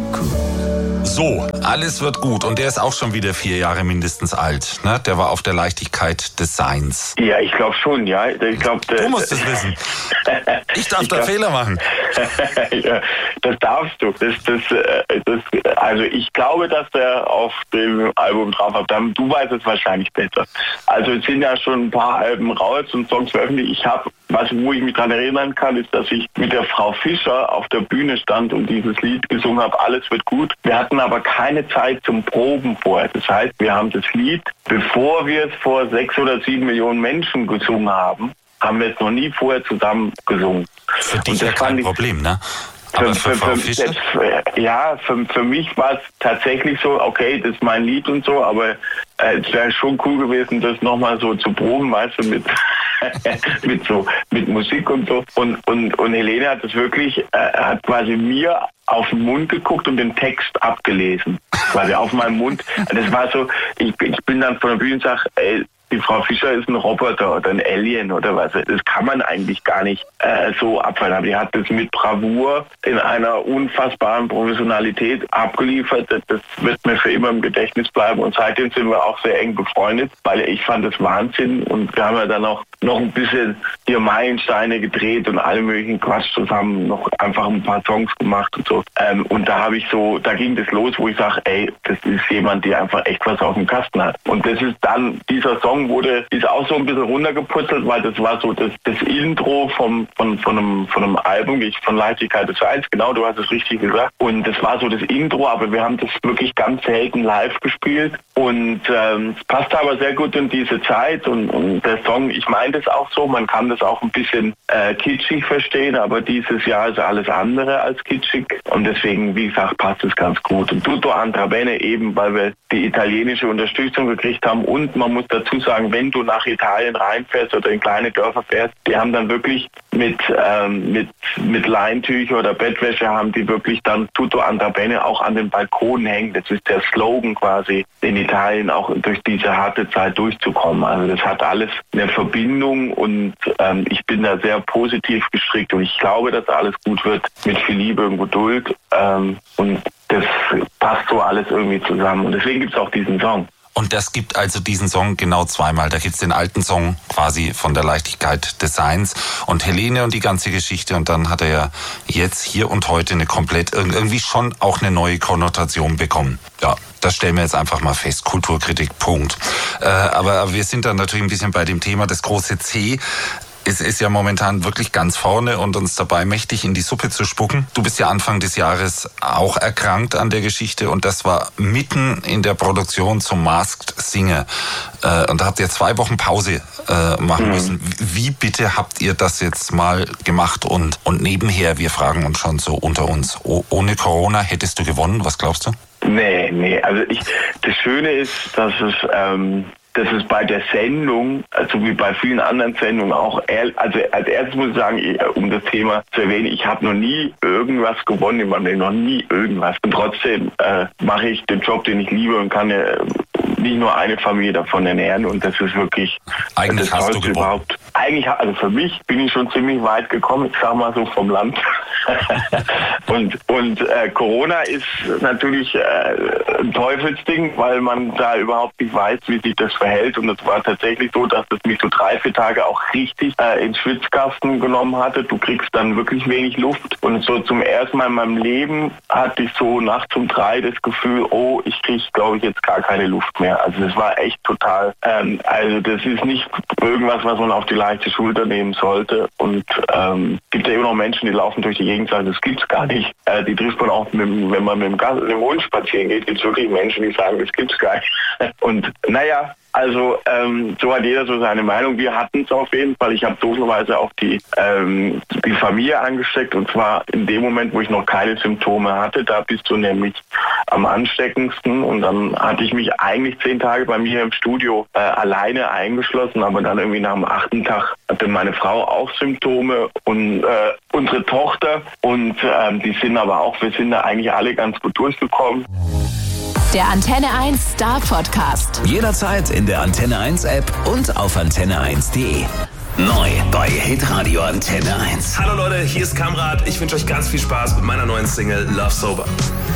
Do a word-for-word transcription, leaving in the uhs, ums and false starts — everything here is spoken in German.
So, alles wird gut. Und der ist auch schon wieder vier Jahre mindestens alt. Ne? Der war auf der Leichtigkeit des Seins. Ja, ich glaube schon, ja. Ich glaub, du musst es wissen. Ich darf ich da glaub, Fehler machen. Ja, das darfst du. Das, das, das, also ich glaube, dass der auf dem Album drauf hat. Du weißt es wahrscheinlich besser. Also es sind ja schon ein paar Alben raus und Songs veröffentlicht. Ich habe, was wo ich mich daran erinnern kann, ist, dass ich mit der Frau Fischer auf der Bühne stand und dieses Lied gesungen habe, Alles wird gut. Wir hatten aber keine Zeit zum Proben vorher. Das heißt, wir haben das Lied, bevor wir es vor sechs oder sieben Millionen Menschen gesungen haben, haben wir es noch nie vorher zusammen gesungen. Für dich ja kein Problem, ne? Aber für, für, für, für, für Ja, für, für mich war es tatsächlich so, okay, das ist mein Lied und so, aber äh, es wäre schon cool gewesen, das nochmal so zu proben, weißt du, mit mit so mit Musik und so. Und und und Helene hat es wirklich, äh, hat quasi mir auf den Mund geguckt und den Text abgelesen, quasi auf meinem Mund. Das war so, ich, ich bin dann von der Bühne und sage, ey, die Frau Fischer ist ein Roboter oder ein Alien oder was. Das kann man eigentlich gar nicht äh, so abfallen. Aber die hat das mit Bravour in einer unfassbaren Professionalität abgeliefert. Das, das wird mir für immer im Gedächtnis bleiben. Und seitdem sind wir auch sehr eng befreundet, weil ich fand das Wahnsinn. Und wir haben ja dann auch noch ein bisschen hier Meilensteine gedreht und alle möglichen Quatsch zusammen, noch einfach ein paar Songs gemacht und so. Ähm, und da habe ich so, da ging das los, wo ich sage, ey, das ist jemand, der einfach echt was auf dem Kasten hat. Und das ist dann, dieser Song wurde, ist auch so ein bisschen runtergeputzelt, weil das war so das, das Intro vom, von, von, einem, von einem Album, ich, von Leichtigkeit des Seins, genau, du hast es richtig gesagt. Und das war so das Intro, aber wir haben das wirklich ganz selten live gespielt. Und ähm, es passte aber sehr gut in diese Zeit. Und, und der Song, ich meine das auch so, man kann das auch ein bisschen äh, kitschig verstehen, aber dieses Jahr ist alles andere als kitschig. Und deswegen, wie gesagt, passt es ganz gut. Und Tutto Andra Bene eben, weil wir die italienische Unterstützung gekriegt haben. Und man muss dazu sagen, wenn du nach Italien reinfährst oder in kleine Dörfer fährst, die haben dann wirklich mit ähm, mit mit Leintücher oder Bettwäsche haben die wirklich dann Tutto Andra Bene auch an den Balkonen hängen. Das ist der Slogan quasi, in Italien auch durch diese harte Zeit durchzukommen. Also das hat alles eine Verbindung und ähm, ich bin da sehr positiv gestrickt und ich glaube, dass alles gut wird mit viel Liebe und Geduld ähm, und das passt so alles irgendwie zusammen und deswegen gibt es auch diesen Song. Und das gibt also diesen Song genau zweimal. Da gibt's den alten Song quasi von der Leichtigkeit des Seins und Helene und die ganze Geschichte. Und dann hat er ja jetzt hier und heute eine komplett, irgendwie schon auch eine neue Konnotation bekommen. Ja, das stellen wir jetzt einfach mal fest. Kulturkritik, Punkt. Äh, aber wir sind dann natürlich ein bisschen bei dem Thema, das große C. Es ist ja momentan wirklich ganz vorne und uns dabei mächtig in die Suppe zu spucken. Du bist ja Anfang des Jahres auch erkrankt an der Geschichte und das war mitten in der Produktion zum Masked Singer. Und da habt ihr zwei Wochen Pause machen müssen. Wie bitte habt ihr das jetzt mal gemacht? Und, und nebenher, wir fragen uns schon so unter uns, ohne Corona hättest du gewonnen? Was glaubst du? Nee, nee. Also ich, das Schöne ist, dass es... Ähm dass es bei der Sendung, also wie bei vielen anderen Sendungen auch, also als erstes muss ich sagen, um das Thema zu erwähnen, ich habe noch nie irgendwas gewonnen in meinem Leben, noch nie irgendwas. Und trotzdem äh, mache ich den Job, den ich liebe und kann äh, nicht nur eine Familie davon ernähren und das ist wirklich eigentlich das hast du gewonnen. Überhaupt. Eigentlich, also für mich bin ich schon ziemlich weit gekommen, ich sag mal so vom Land. und und äh, Corona ist natürlich äh, ein Teufelsding, weil man da überhaupt nicht weiß, wie sich das verhält. Und es war tatsächlich so, dass es mich so drei, vier Tage auch richtig äh, ins Schwitzkasten genommen hatte. Du kriegst dann wirklich wenig Luft. Und so zum ersten Mal in meinem Leben hatte ich so nachts um drei das Gefühl, oh, ich kriege, glaube ich, jetzt gar keine Luft mehr. Also das war echt total, ähm, also das ist nicht irgendwas, was man auf die leichte Schulter nehmen sollte. Und ähm, gibt ja immer noch Menschen, die laufen durch die Gegend und sagen, das gibt's gar nicht. Äh, die trifft man auch, mit, wenn man mit dem, Gas, mit dem Hund spazieren geht, gibt es wirklich Menschen, die sagen, das gibt's gar nicht. Und naja, also ähm, so hat jeder so seine Meinung. Wir hatten es auf jeden Fall. Ich habe dooferweise auch die, ähm, die Familie angesteckt und zwar in dem Moment, wo ich noch keine Symptome hatte. Da bist du nämlich am ansteckendsten und dann hatte ich mich eigentlich zehn Tage bei mir im Studio äh, alleine eingeschlossen, aber dann irgendwie nach dem achten Tag hatte meine Frau auch Symptome und äh, unsere Tochter und ähm, die sind aber auch, wir sind da eigentlich alle ganz gut durchgekommen. Der Antenne eins Star Podcast. Jederzeit in der Antenne eins App und auf antenne eins punkt de. Neu bei Hitradio Antenne eins. Hallo Leute, hier ist Kamrat. Ich wünsche euch ganz viel Spaß mit meiner neuen Single Love Sober.